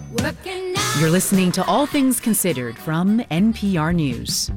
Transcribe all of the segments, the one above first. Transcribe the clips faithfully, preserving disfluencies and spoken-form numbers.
You're listening to All Things Considered from N P R News.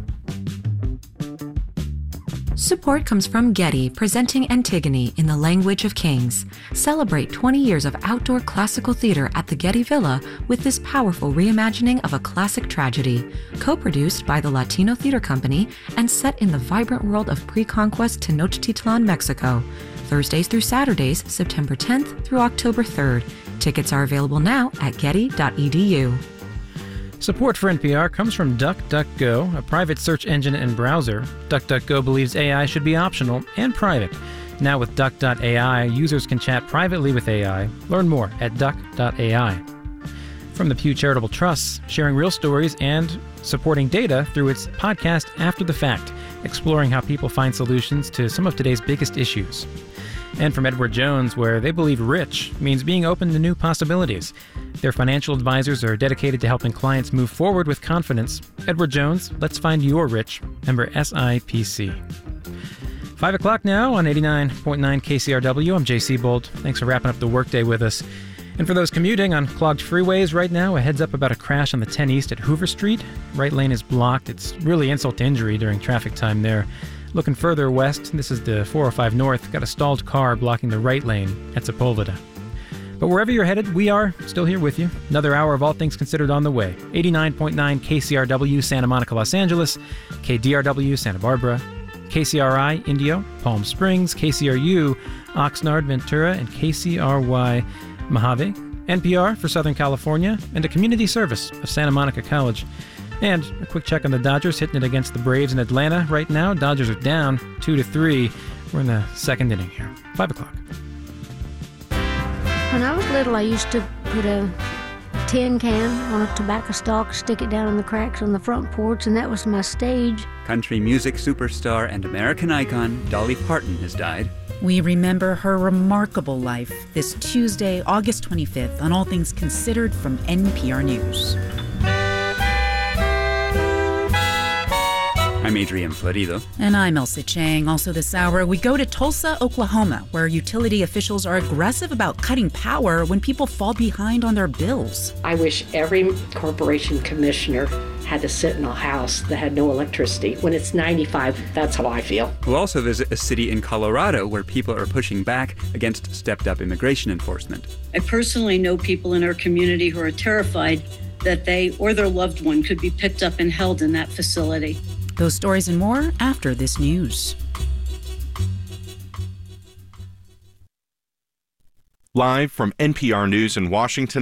Support comes from Getty, presenting Antigone in the Language of Kings. Celebrate twenty years of outdoor classical theater at the Getty Villa with this powerful reimagining of a classic tragedy. Co-produced by the Latino Theater Company and set in the vibrant world of pre-conquest Tenochtitlan, Mexico. Thursdays through Saturdays, September tenth through October third. Tickets are available now at getty dot e d u. Support for N P R comes from DuckDuckGo, a private search engine and browser. DuckDuckGo believes A I should be optional and private. Now with Duck dot A I, users can chat privately with A I. Learn more at duck dot A I. From the Pew Charitable Trusts, sharing real stories and supporting data through its podcast After the Fact, exploring how people find solutions to some of today's biggest issues. And from Edward Jones, where they believe rich means being open to new possibilities. Their financial advisors are dedicated to helping clients move forward with confidence. Edward Jones, let's find your rich. Member S I P C. Five o'clock now on eighty-nine point nine K C R W. I'm J C Bold. Thanks for wrapping up the workday with us. And for those commuting on clogged freeways right now, a heads up about a crash on the ten East at Hoover Street. Right lane is blocked. It's really insult to injury during traffic time there. Looking further west, this is the four oh five North, got a stalled car blocking the right lane at Sepulveda. But wherever you're headed, we are still here with you. Another hour of All Things Considered on the way. eighty-nine point nine K C R W, Santa Monica, Los Angeles, K D R W, Santa Barbara, K C R I, Indio, Palm Springs, K C R U, Oxnard, Ventura, and K C R Y, Mojave, N P R for Southern California, and a community service of Santa Monica College. And a quick check on the Dodgers hitting it against the Braves in Atlanta right now. Dodgers are down two to three. We're in the second inning here. Five o'clock. When I was little, I used to put a tin can on a tobacco stalk, stick it down in the cracks on the front porch, and that was my stage. Country music superstar and American icon Dolly Parton has died. We remember her remarkable life this Tuesday, August twenty-fifth, on All Things Considered from N P R News. I'm Adrian Florido. And I'm Elsa Chang. Also this hour, we go to Tulsa, Oklahoma, where utility officials are aggressive about cutting power when people fall behind on their bills. I wish every corporation commissioner had to sit in a house that had no electricity. When it's ninety-five, that's how I feel. We'll also visit a city in Colorado where people are pushing back against stepped-up immigration enforcement. I personally know people in our community who are terrified that they or their loved one could be picked up and held in that facility. Those stories and more after this news. Live from N P R News in Washington,